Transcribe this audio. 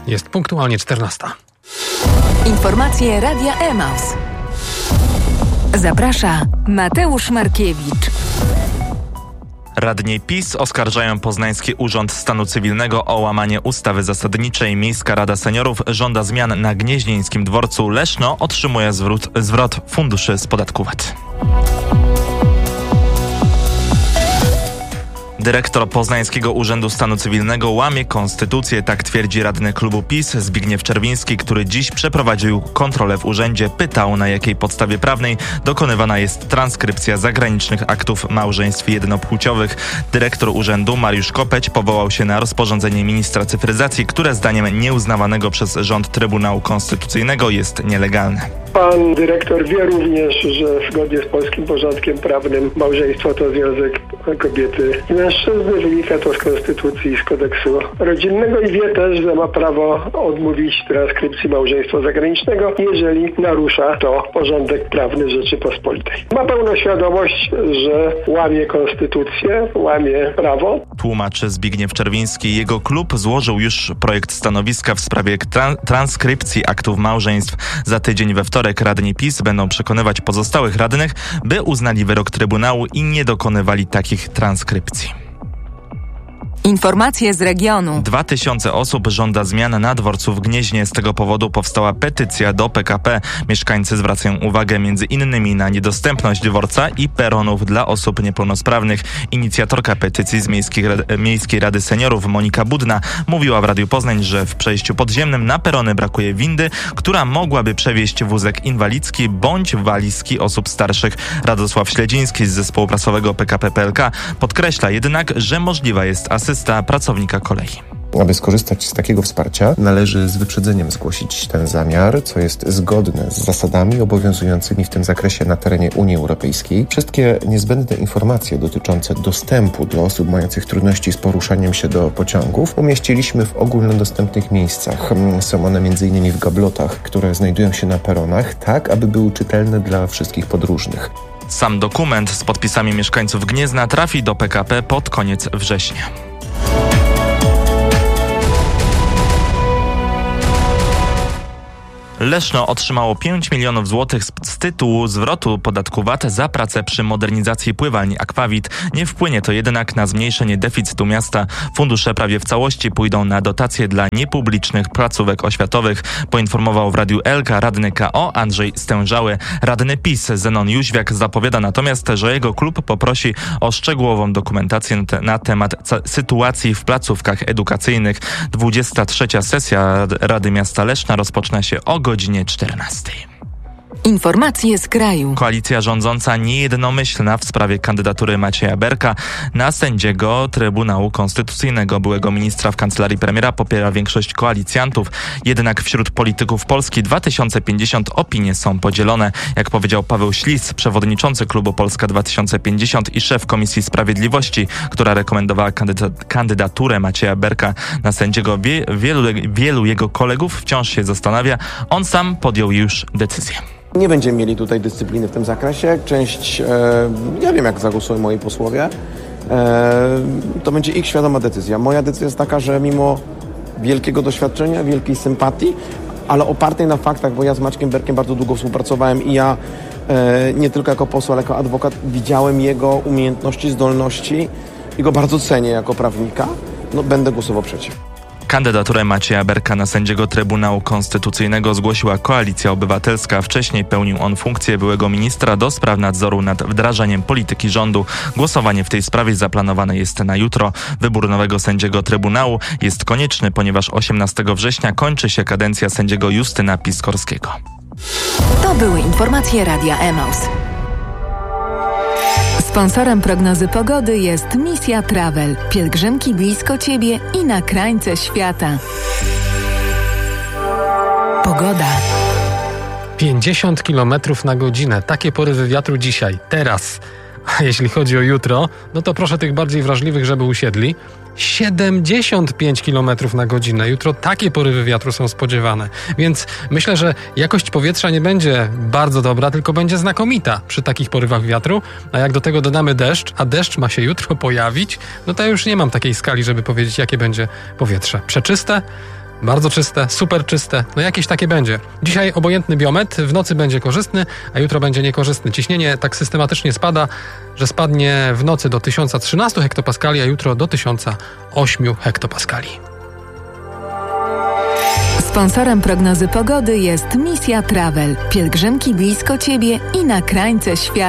Jest punktualnie 14. Informacje Radia Emaus. Zaprasza Mateusz Markiewicz. Radni PiS oskarżają Poznański Urząd Stanu Cywilnego o łamanie ustawy zasadniczej. Miejska Rada Seniorów żąda zmian na Gnieźnieńskim Dworcu. Leszno otrzymuje zwrot funduszy z podatku VAT. Dyrektor Poznańskiego Urzędu Stanu Cywilnego łamie konstytucję, tak twierdzi radny klubu PiS Zbigniew Czerwiński, który dziś przeprowadził kontrolę w urzędzie. Pytał, na jakiej podstawie prawnej dokonywana jest transkrypcja zagranicznych aktów małżeństw jednopłciowych. Dyrektor urzędu Mariusz Kopeć powołał się na rozporządzenie ministra cyfryzacji, które zdaniem nieuznawanego przez rząd Trybunału Konstytucyjnego jest nielegalne. Pan dyrektor wie również, że zgodnie z polskim porządkiem prawnym małżeństwo to związek kobiety i mężczyzny. Wynika to z konstytucji i z kodeksu rodzinnego i wie też, że ma prawo odmówić transkrypcji małżeństwa zagranicznego, jeżeli narusza to porządek prawny Rzeczypospolitej. Ma pełną świadomość, że łamie konstytucję, łamie prawo. Tłumaczy Zbigniew Czerwiński. Jego klub złożył już projekt stanowiska w sprawie transkrypcji aktów małżeństw. Za tydzień we wtorek radni PiS będą przekonywać pozostałych radnych, by uznali wyrok Trybunału i nie dokonywali takich transkrypcji. Informacje z regionu. 2000 osób żąda zmian na dworcu w Gnieźnie. Z tego powodu powstała petycja do PKP. Mieszkańcy zwracają uwagę między innymi na niedostępność dworca i peronów dla osób niepełnosprawnych. Inicjatorka petycji z Miejskiej Rady Seniorów Monika Budna mówiła w Radiu Poznań, że w przejściu podziemnym na perony brakuje windy, która mogłaby przewieźć wózek inwalidzki bądź walizki osób starszych. Radosław Śledziński z zespołu prasowego PKP PLK podkreśla jednak, że możliwa jest asysta pracownika kolei. Aby skorzystać z takiego wsparcia, należy z wyprzedzeniem zgłosić ten zamiar, co jest zgodne z zasadami obowiązującymi w tym zakresie na terenie Unii Europejskiej. Wszystkie niezbędne informacje dotyczące dostępu dla osób mających trudności z poruszaniem się do pociągów umieściliśmy w ogólnodostępnych miejscach. Są one m.in. w gablotach, które znajdują się na peronach, tak aby były czytelne dla wszystkich podróżnych. Sam dokument z podpisami mieszkańców Gniezna trafi do PKP pod koniec września. Leszno otrzymało 5 milionów złotych z tytułu zwrotu podatku VAT za pracę przy modernizacji pływalni Aquavit. Nie wpłynie to jednak na zmniejszenie deficytu miasta. Fundusze prawie w całości pójdą na dotacje dla niepublicznych placówek oświatowych, poinformował w Radiu Elka radny KO Andrzej Stężały. Radny PiS Zenon Jóźwiak zapowiada natomiast, że jego klub poprosi o szczegółową dokumentację na temat sytuacji w placówkach edukacyjnych. 23. sesja Rady Miasta Leszna rozpoczyna się o godzinie 14. Informacje z kraju. Koalicja rządząca niejednomyślna w sprawie kandydatury Macieja Berka na sędziego Trybunału Konstytucyjnego. Byłego ministra w kancelarii premiera popiera większość koalicjantów. Jednak wśród polityków Polski 2050 opinie są podzielone. Jak powiedział Paweł Ślis, przewodniczący klubu Polska 2050 i szef Komisji Sprawiedliwości, która rekomendowała kandydaturę Macieja Berka na sędziego, wielu jego kolegów wciąż się zastanawia. On sam podjął już decyzję. Nie będziemy mieli tutaj dyscypliny w tym zakresie. Część, ja wiem jak zagłosują moi posłowie, to będzie ich świadoma decyzja. Moja decyzja jest taka, że mimo wielkiego doświadczenia, wielkiej sympatii, ale opartej na faktach, bo ja z Maćkiem Berkiem bardzo długo współpracowałem i ja nie tylko jako poseł, ale jako adwokat widziałem jego umiejętności, zdolności i go bardzo cenię jako prawnika, będę głosował przeciw. Kandydaturę Macieja Berka na sędziego Trybunału Konstytucyjnego zgłosiła Koalicja Obywatelska. Wcześniej pełnił on funkcję byłego ministra do spraw nadzoru nad wdrażaniem polityki rządu. Głosowanie w tej sprawie zaplanowane jest na jutro. Wybór nowego sędziego Trybunału jest konieczny, ponieważ 18 września kończy się kadencja sędziego Justyna Piskorskiego. To były informacje Radia Emaus. Sponsorem prognozy pogody jest Misja Travel. Pielgrzymki blisko Ciebie i na krańce świata. Pogoda. 50 km na godzinę. Takie porywy wiatru dzisiaj, teraz. A jeśli chodzi o jutro, no to proszę tych bardziej wrażliwych, żeby usiedli. 75 km na godzinę. Jutro takie porywy wiatru są spodziewane. Więc myślę, że jakość powietrza nie będzie bardzo dobra, tylko będzie znakomita przy takich porywach wiatru. A jak do tego dodamy deszcz, a deszcz ma się jutro pojawić, no to ja już nie mam takiej skali, żeby powiedzieć, jakie będzie powietrze. Przeczyste, Bardzo czyste, super czyste, no jakieś takie będzie. Dzisiaj obojętny biometr, w nocy będzie korzystny, a jutro będzie niekorzystny. Ciśnienie tak systematycznie spada, że spadnie w nocy do 1013 hektopaskali, a jutro do 1008 hektopaskali. Sponsorem prognozy pogody jest Misja Travel. Pielgrzymki blisko Ciebie i na krańce świata.